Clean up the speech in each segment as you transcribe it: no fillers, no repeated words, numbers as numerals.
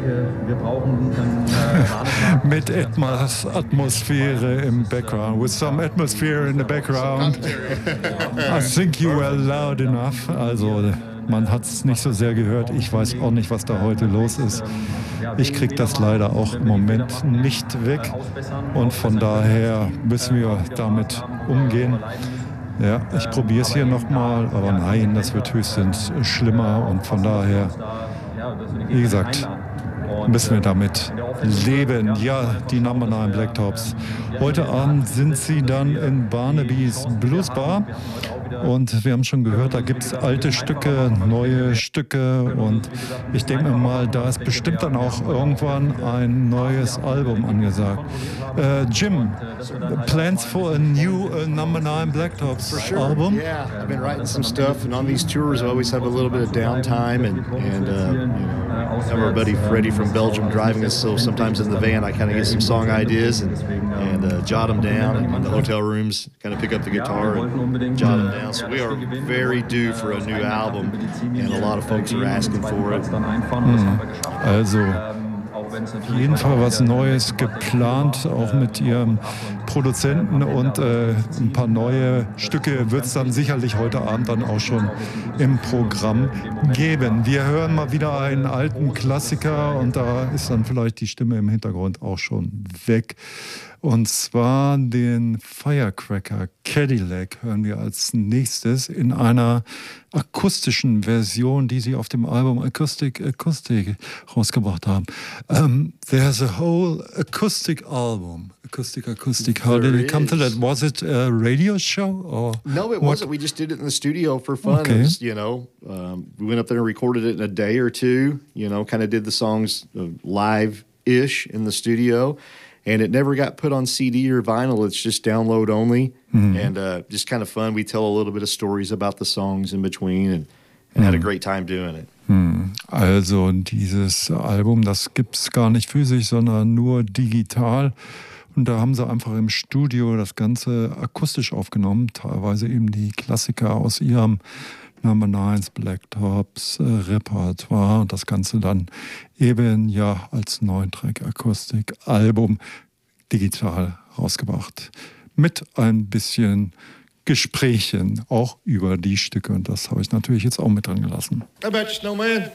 denke, wir brauchen mit etwas Atmosphäre im Background. With some atmosphere in the background. I think you were loud enough. Also man hat es nicht so sehr gehört. Ich weiß auch nicht, was da heute los ist. Ich kriege das leider auch im Moment nicht weg. Und von daher müssen wir damit umgehen. Ja, ich probiere es hier nochmal, aber nein, das wird höchstens schlimmer. Und von daher, wie gesagt, müssen wir damit leben. Ja, die Number 9 Blacktops. Heute Abend sind sie dann in Barnabys Blues Bar. Und wir haben schon gehört, da gibt es alte Stücke, neue Stücke. Und ich denke mir mal, da ist bestimmt dann auch irgendwann ein neues Album angesagt. Jim, plans for a new Number 9 Blacktops album? Yeah, I've been writing some stuff. And on these tours, I always have a little bit of downtime. And have our buddy Freddie from Belgium driving us. So sometimes in the van, I kind of get some song ideas and jot them down. And in the hotel rooms, kind of pick up the guitar and jot them down. So we are very due for a new album, and a lot of folks are asking for it. Also, auf jeden Fall was Neues geplant, auch mit ihrem Produzenten, und ein paar neue Stücke wird es dann sicherlich heute Abend dann auch schon im Programm geben. Wir hören mal wieder einen alten Klassiker, und da ist dann vielleicht die Stimme im Hintergrund auch schon weg. Und zwar den Firecracker Cadillac hören wir als nächstes in einer akustischen Version, die sie auf dem Album Acoustic rausgebracht haben. There's a whole acoustic album. Acoustic. How did it come to that? Was it a radio show? Or no, it wasn't. We just did it in the studio for fun. Okay. It was, we went up there and recorded it in a day or two, kind of did the songs live-ish in the studio. And it never got put on CD or vinyl. It's just download only. And just kind of fun. We tell a little bit of stories about the songs in between and had a great time doing it. Also dieses Album, das gibt es gar nicht physisch, sondern nur digital. Und da haben sie einfach im Studio das Ganze akustisch aufgenommen. Teilweise eben die Klassiker aus ihrem Number 9 Blacktops Repertoire, und das Ganze dann eben als 9-Track-Akustik-Album digital rausgebracht. Mit ein bisschen Gesprächen auch über die Stücke, und das habe ich natürlich jetzt auch mit dran gelassen. How about you, Snowman?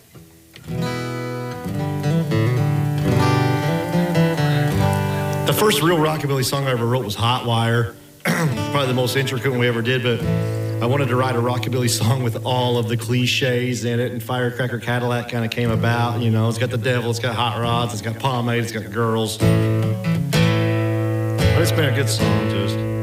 The first real rockabilly song I ever wrote was Hot Wire. Probably the most intricate one we ever did, but I wanted to write a rockabilly song with all of the cliches in it, and Firecracker Cadillac kind of came about. It's got the devil, it's got hot rods, it's got pomade, it's got girls. But it's been a good song, just.